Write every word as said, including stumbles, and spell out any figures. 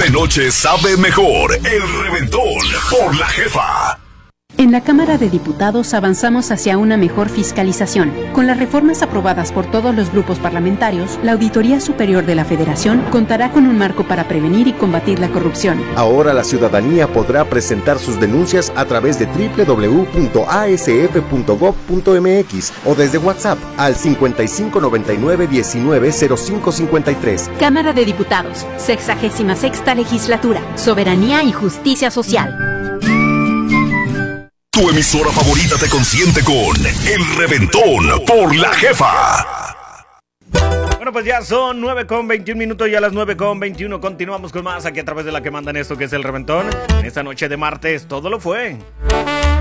de noche sabe mejor El Reventón por La Jefa. En la Cámara de Diputados avanzamos hacia una mejor fiscalización. Con las reformas aprobadas por todos los grupos parlamentarios, la Auditoría Superior de la Federación contará con un marco para prevenir y combatir la corrupción. Ahora la ciudadanía podrá presentar sus denuncias a través de doble u doble u doble u punto a s f punto gob punto m x o desde WhatsApp al cincuenta y cinco noventa y nueve diecinueve cero cinco cincuenta y tres. Cámara de Diputados, sexagésima sexta legislatura, soberanía y justicia social. Tu emisora favorita te consiente con El Reventón por La Jefa. Bueno, pues ya son nueve con veintiún minutos y a las nueve con veintiuno continuamos con más aquí a través de la que mandan esto que es El Reventón. En esta noche de martes todo lo fue.